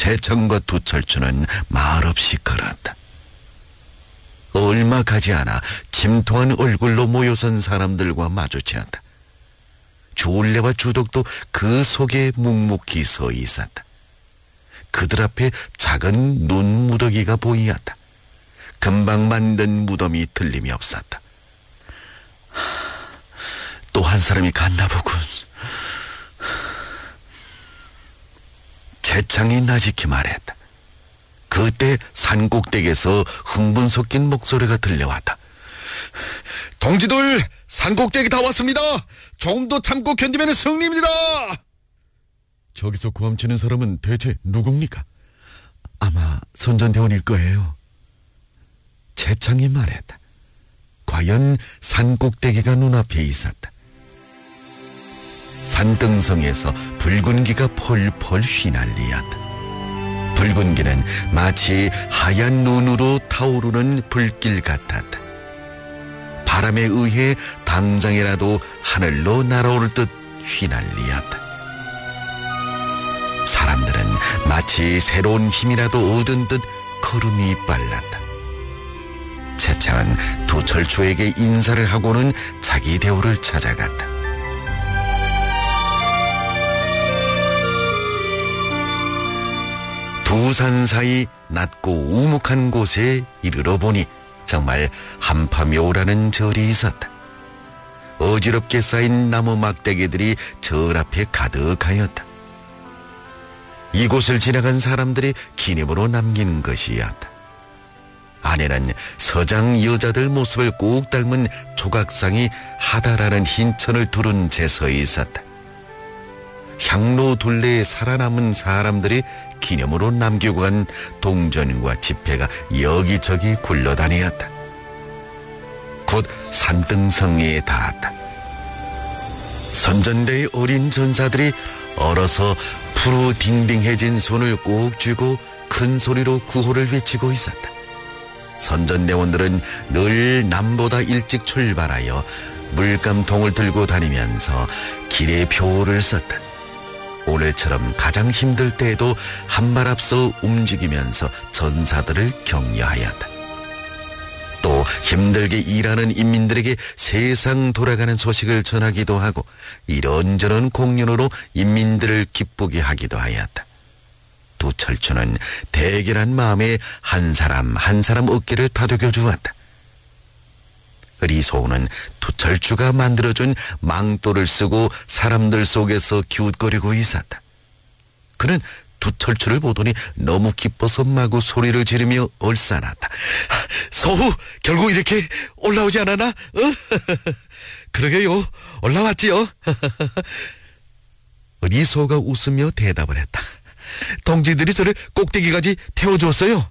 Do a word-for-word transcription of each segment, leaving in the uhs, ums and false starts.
재청과 두철추는 말없이 걸었다. 얼마 가지 않아 침통한 얼굴로 모여선 사람들과 마주치었다. 주울레와 주독도 그 속에 묵묵히 서 있었다. 그들 앞에 작은 눈 무더기가 보이었다. 금방 만든 무덤이 틀림이 없었다. 또 한 사람이 갔나 보군. 재창이 나지키 말했다. 그때 산꼭대기에서 흥분 섞인 목소리가 들려왔다. 동지들, 산꼭대기 다 왔습니다. 조금 더 참고 견디면 승리입니다. 저기서 고함치는 사람은 대체 누굽니까? 아마 선전대원일 거예요. 재창이 말했다. 과연 산꼭대기가 눈앞에 있었다. 산등성에서 붉은기가 펄펄 휘날리었다. 붉은기는 마치 하얀 눈으로 타오르는 불길 같았다. 바람에 의해 당장이라도 하늘로 날아오를 듯 휘날리었다. 사람들은 마치 새로운 힘이라도 얻은 듯 걸음이 빨랐다. 재창은 두철추에게 인사를 하고는 자기 대우를 찾아갔다. 두 산 사이 낮고 우묵한 곳에 이르러 보니 정말 한파묘라는 절이 있었다. 어지럽게 쌓인 나무 막대기들이 절 앞에 가득하였다. 이곳을 지나간 사람들이 기념으로 남기는 것이었다. 안에는 서장 여자들 모습을 꼭 닮은 조각상이 하다라는 흰 천을 두른 채 서 있었다. 향로 둘레에 살아남은 사람들이 기념으로 남기고 간 동전과 지폐가 여기저기 굴러다니었다. 곧 산등성리에 닿았다. 선전대의 어린 전사들이 얼어서 푸르딩딩해진 손을 꼭 쥐고 큰 소리로 구호를 외치고 있었다. 선전대원들은 늘 남보다 일찍 출발하여 물감통을 들고 다니면서 길의 표를 썼다. 오늘처럼 가장 힘들 때에도 한 발 앞서 움직이면서 전사들을 격려하였다. 또 힘들게 일하는 인민들에게 세상 돌아가는 소식을 전하기도 하고 이런저런 공연으로 인민들을 기쁘게 하기도 하였다. 두철추는 대견한 마음에 한 사람 한 사람 어깨를 다독여 주었다. 리소우는 두철추가 만들어준 망토를 쓰고 사람들 속에서 기웃거리고 있었다. 그는 두철추를 보더니 너무 기뻐서 마구 소리를 지르며 얼싸났다. 소우, 결국 이렇게 올라오지 않았나? 어? 그러게요, 올라왔지요. 리소우가 웃으며 대답을 했다. 동지들이 저를 꼭대기까지 태워주었어요.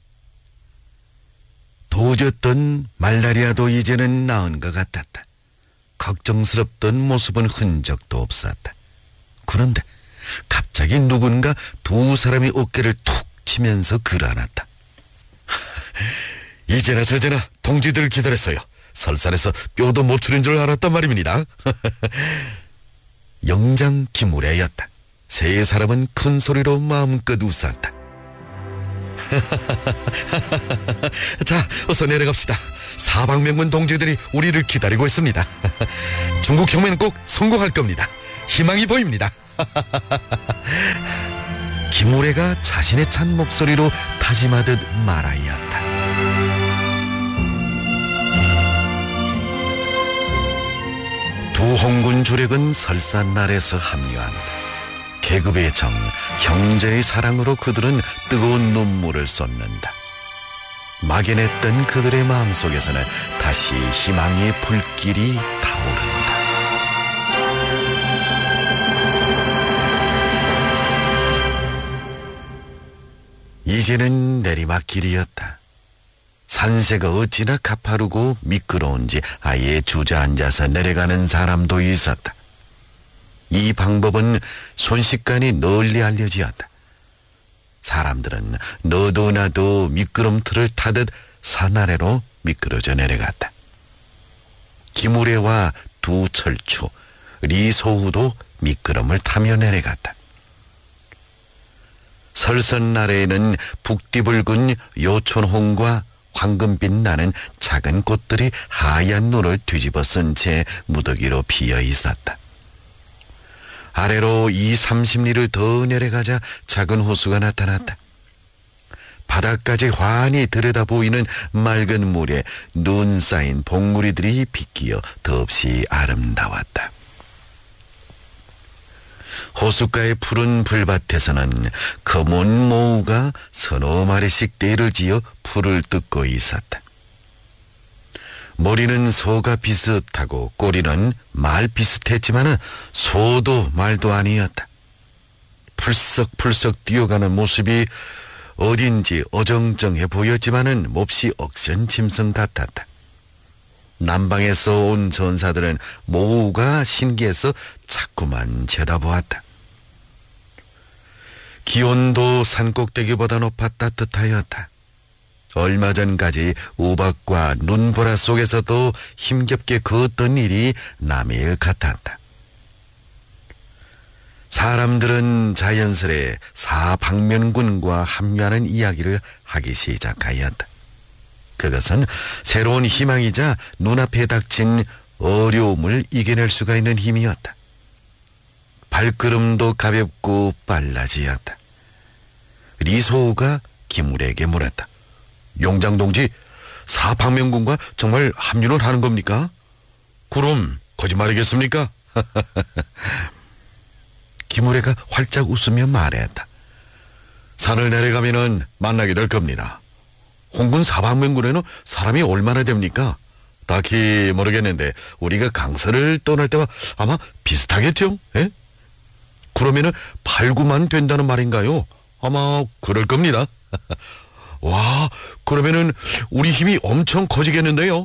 도졌던 말라리아도 이제는 나은 것 같았다. 걱정스럽던 모습은 흔적도 없었다. 그런데 갑자기 누군가 두 사람이 어깨를 툭 치면서 그러났다. 이제나 저제나 동지들을 기다렸어요. 설산에서 뼈도 못 추린 줄 알았단 말입니다. 영장 김우래였다. 세 사람은 큰 소리로 마음껏 웃었다. 자, 어서 내려갑시다. 사방명문 동지들이 우리를 기다리고 있습니다. 중국 혁명은 꼭 성공할 겁니다. 희망이 보입니다. 김우래가 자신의 찬 목소리로 다짐하듯 말하였다. 두 홍군 주력은 설산날에서 합류한다. 계급의 정, 형제의 사랑으로 그들은 뜨거운 눈물을 쏟는다. 막연했던 그들의 마음속에서는 다시 희망의 불길이 타오른다. 이제는 내리막길이었다. 산세가 어찌나 가파르고 미끄러운지 아예 주저앉아서 내려가는 사람도 있었다. 이 방법은 순식간에 널리 알려지었다. 사람들은 너도 나도 미끄럼틀을 타듯 산 아래로 미끄러져 내려갔다. 김우래와 두철추, 리소우도 미끄럼을 타며 내려갔다. 설선 아래에는 북디붉은 요촌홍과 황금빛 나는 작은 꽃들이 하얀 눈을 뒤집어 쓴 채 무더기로 피어 있었다. 아래로 이삼십 리를 더 내려가자 작은 호수가 나타났다. 바닥까지 환히 들여다 보이는 맑은 물에 눈 쌓인 봉우리들이 비끼어 더없이 아름다웠다. 호숫가의 푸른 풀밭에서는 검은 모우가 서너 마리씩 떼를 지어 풀을 뜯고 있었다. 머리는 소가 비슷하고 꼬리는 말 비슷했지만 소도 말도 아니었다. 풀썩풀썩 뛰어가는 모습이 어딘지 어정쩡해 보였지만은 몹시 억센 짐승 같았다. 남방에서 온 전사들은 모우가 신기해서 자꾸만 쳐다보았다. 기온도 산꼭대기보다 높아 따뜻하였다. 얼마 전까지 우박과 눈보라 속에서도 힘겹게 걷던 일이 남의 일 같았다. 사람들은 자연스레 사방면군과 합류하는 이야기를 하기 시작하였다. 그것은 새로운 희망이자 눈앞에 닥친 어려움을 이겨낼 수가 있는 힘이었다. 발걸음도 가볍고 빨라지었다. 리소우가 기물에게 물었다. 용장동지, 사방면군과 정말 합류를 하는 겁니까? 그럼 거짓말이겠습니까? 기무레가 활짝 웃으며 말했다. 산을 내려가면은 만나게 될 겁니다. 홍군 사방면군에는 사람이 얼마나 됩니까? 딱히 모르겠는데 우리가 강서를 떠날 때와 아마 비슷하겠죠? 예? 그러면은 팔구만 된다는 말인가요? 아마 그럴 겁니다. 와, 그러면은 우리 힘이 엄청 커지겠는데요?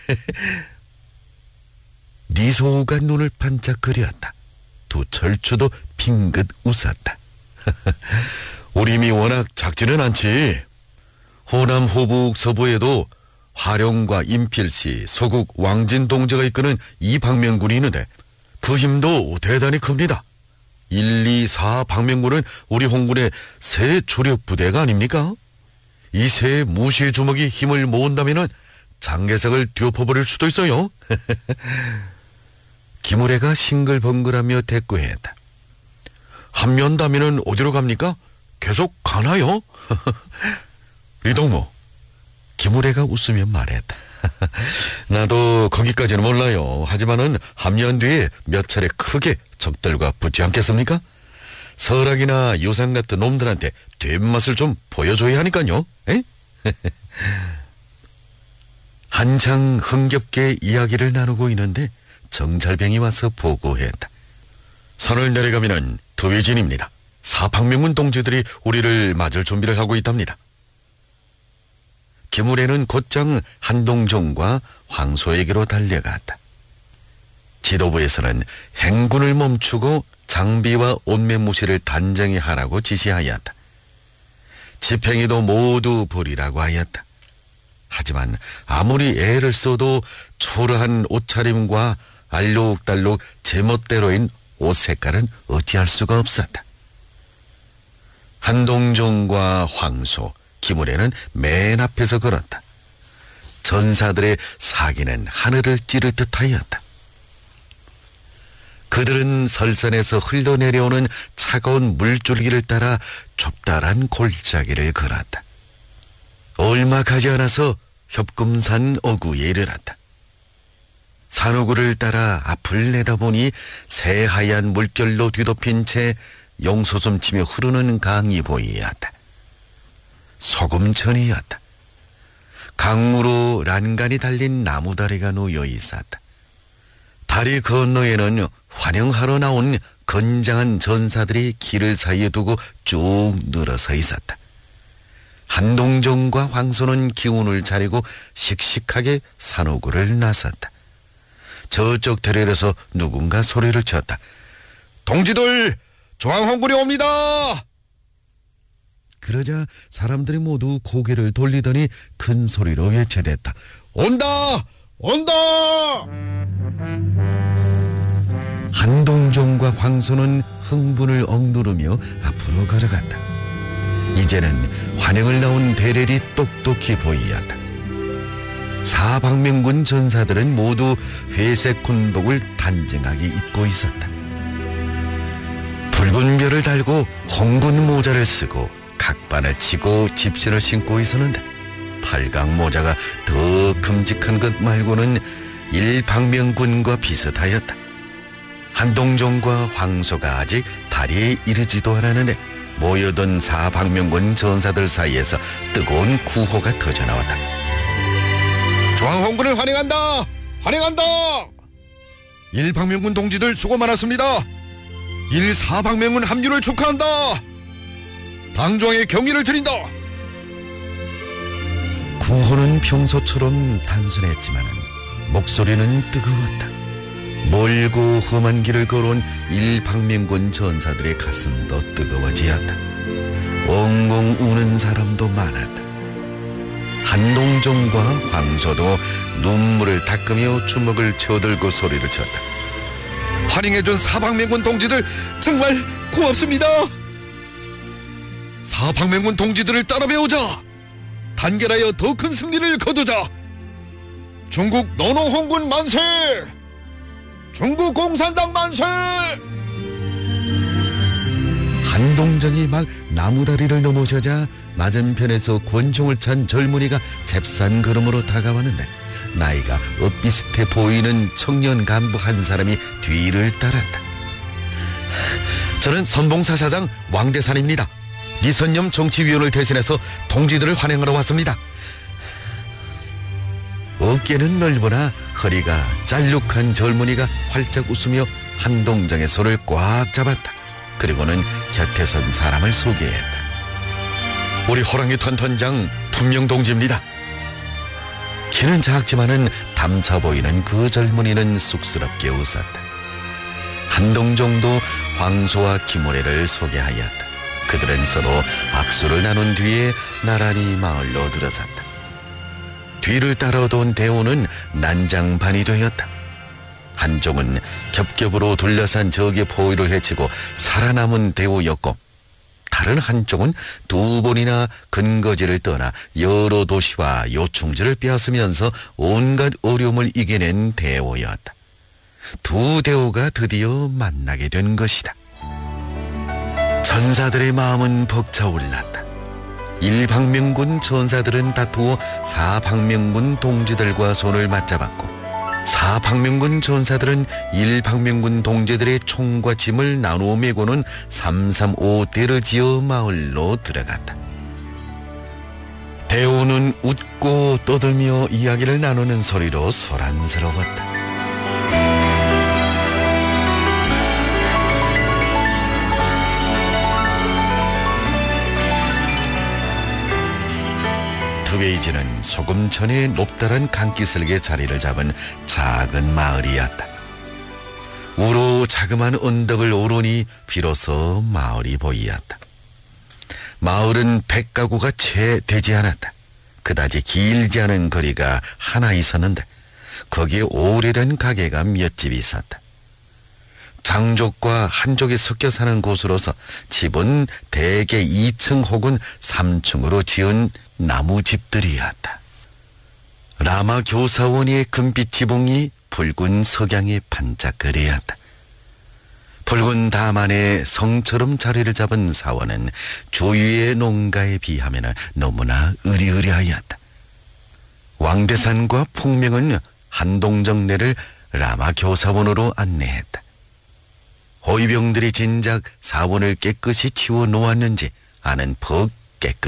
니소우가 눈을 반짝거렸다. 두 철주도 빙긋 웃었다. 우리 힘이 워낙 작지는 않지. 호남, 호북, 서부에도 화룡과 임필시, 서국, 왕진 동지가 이끄는 이방면군이 있는데 그 힘도 대단히 큽니다. 일, 이, 사 방면군은 우리 홍군의 새 주력 부대가 아닙니까? 이 새 무시의 주먹이 힘을 모은다면은 장개석을 뒤엎어버릴 수도 있어요. 기무레가 싱글벙글하며 대꾸했다. 합류한다면은 어디로 갑니까? 계속 가나요? 이동무, 기무레가 웃으며 말했다. 나도 거기까지는 몰라요. 하지만은 합류한 뒤에 몇 차례 크게 적들과 붙지 않겠습니까? 설악이나 유상 같은 놈들한테 뒷맛을 좀 보여줘야 하니까요. 에? 한창 흥겹게 이야기를 나누고 있는데 정찰병이 와서 보고했다. 산을 내려가면은 두위진입니다. 사방면군 동지들이 우리를 맞을 준비를 하고 있답니다. 기무레는 곧장 한동종과 황소에게로 달려갔다. 지도부에서는 행군을 멈추고 장비와 옷매무시를 단정히 하라고 지시하였다. 집행이도 모두 버리라고 하였다. 하지만 아무리 애를 써도 초라한 옷차림과 알록달록 제멋대로인 옷 색깔은 어찌할 수가 없었다. 한동종과 황소, 기무레는 맨 앞에서 걸었다. 전사들의 사기는 하늘을 찌를 듯하였다. 그들은 설산에서 흘러내려오는 차가운 물줄기를 따라 좁다란 골짜기를 걸었다. 얼마 가지 않아서 협금산 어구에 이르렀다. 산어구를 따라 앞을 내다보니 새하얀 물결로 뒤덮인 채 용솟음치며 흐르는 강이 보이었다. 소금천이었다. 강으로 란간이 달린 나무다리가 놓여 있었다. 다리 건너에는 환영하러 나온 건장한 전사들이 길을 사이에 두고 쭉 늘어서 있었다. 한동종과 황소는 기운을 차리고 씩씩하게 산호구를 나섰다. 저쪽 대련에서 누군가 소리를 쳤다. 동지들, 중앙홍군이 옵니다! 그러자 사람들이 모두 고개를 돌리더니 큰 소리로 외쳐댔다. 온다! 온다! 한동종과 황소는 흥분을 억누르며 앞으로 걸어갔다. 이제는 환영을 나온 대렐이 똑똑히 보이었다. 사방면군 전사들은 모두 회색 군복을 단정하게 입고 있었다. 붉은 별을 달고 홍군 모자를 쓰고 각반을 치고 집신을 신고 있었는데 팔각 모자가 더 큼직한 것 말고는 일방면군과 비슷하였다. 한동종과 황소가 아직 다리에 이르지도 않았는데 모여든 사방면군 전사들 사이에서 뜨거운 구호가 터져나왔다. 중앙홍군을 환영한다! 환영한다! 일방면군 동지들 수고 많았습니다. 일사방면군 합류를 축하한다. 당정의 경의를 드린다. 구호는 평소처럼 단순했지만 목소리는 뜨거웠다. 멀고 험한 길을 걸어온 일방면군 전사들의 가슴도 뜨거워지었다. 엉엉 우는 사람도 많았다. 한동종과 황소도 눈물을 닦으며 주먹을 쳐들고 소리를 쳤다. 환영해준 사방면군 동지들 정말 고맙습니다. 사방면군 동지들을 따라 배우자. 단결하여 더 큰 승리를 거두자. 중국 노노홍군 만세! 중국 공산당 만세! 한동정이 막 나무다리를 넘어서자 맞은편에서 권총을 찬 젊은이가 잽싼 걸음으로 다가왔는데 나이가 엇비슷해 보이는 청년 간부 한 사람이 뒤를 따랐다. 저는 선봉사 사장 왕대산입니다. 리선념 정치위원을 대신해서 동지들을 환영하러 왔습니다. 어깨는 넓으나 허리가 짤룩한 젊은이가 활짝 웃으며 한동정의 손을 꽉 잡았다. 그리고는 곁에 선 사람을 소개했다. 우리 호랑이 턴턴장 품명 동지입니다. 키는 작지만은 담차 보이는 그 젊은이는 쑥스럽게 웃었다. 한동정도 황소와 김오래를 소개하였다. 그들은 서로 악수를 나눈 뒤에 나란히 마을로 들어섰다. 뒤를 따라오던 대오는 난장반이 되었다. 한종은 겹겹으로 둘러싼 적의 포위를 헤치고 살아남은 대오였고 다른 한쪽은 두 번이나 근거지를 떠나 여러 도시와 요충지를 빼앗으면서 온갖 어려움을 이겨낸 대오였다. 두 대오가 드디어 만나게 된 것이다. 전사들의 마음은 벅차올랐다. 일방면군 전사들은 다투어 사방면군 동지들과 손을 맞잡았고 사방면군 전사들은 일방면군 동지들의 총과 짐을 나누어 메고는 삼삼오 대를 지어 마을로 들어갔다. 대오는 웃고 떠들며 이야기를 나누는 소리로 소란스러웠다. 트웨이지는 소금 전에 높다란 강기슭에 자리를 잡은 작은 마을이었다. 우로 자그마한 언덕을 오르니 비로소 마을이 보이었다. 마을은 백 가구가 채 되지 않았다. 그다지 길지 않은 거리가 하나 있었는데 거기에 오래된 가게가 몇 집 있었다. 장족과 한족이 섞여 사는 곳으로서 집은 대개 이 층 혹은 삼 층으로 지은 나무집들이었다. 라마 교사원의 금빛 지붕이 붉은 석양에 반짝거리었다. 붉은 담안에 성처럼 자리를 잡은 사원은 주위의 농가에 비하면 너무나 으리으리하였다. 왕대산과 풍명은 한동정네를 라마 교사원으로 안내했다. 호위병들이 진작 사원을 깨끗이 치워 놓았는지 안은 퍽 깨끗